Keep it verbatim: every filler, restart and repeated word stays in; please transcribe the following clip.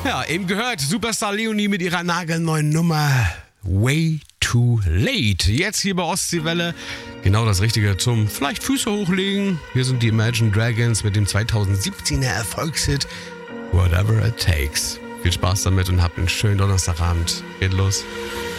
Ja, eben gehört, Superstar Leonie mit ihrer nagelneuen Nummer Way Too Late. Jetzt hier bei Ostseewelle. Genau das Richtige zum vielleicht Füße hochlegen. Hier sind die Imagine Dragons mit dem zweitausendsiebzehner Erfolgshit Whatever It Takes. Viel Spaß damit und habt einen schönen Donnerstagabend. Geht los.